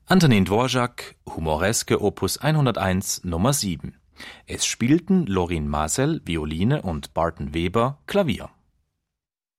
Antonín Dvořák, Humoreske Opus 101 Nummer 7. Es spielten Lorin Maazel, Violine und Barton Weber, Klavier.